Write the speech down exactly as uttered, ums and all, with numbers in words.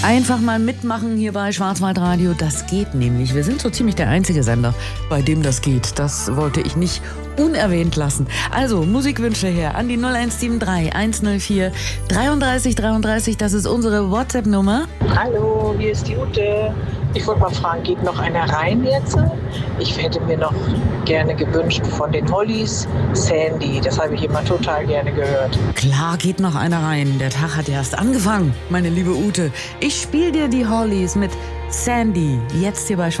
Einfach mal mitmachen hier bei Schwarzwaldradio, das geht nämlich. Wir sind so ziemlich der einzige Sender, bei dem das geht. Das wollte ich nicht unerwähnt lassen. Also, Musikwünsche her an die null eins sieben drei eins null vier dreiunddreißig dreiunddreißig, das ist unsere WhatsApp-Nummer. Hallo, hier ist die Ute. Ich wollte mal fragen, geht noch einer rein jetzt? Ich hätte mir noch gerne gewünscht von den Hollys Sandy. Das habe ich immer total gerne gehört. Klar geht noch einer rein. Der Tag hat erst angefangen, meine liebe Ute. Ich spiele dir die Hollys mit Sandy, jetzt hier bei Schwarz.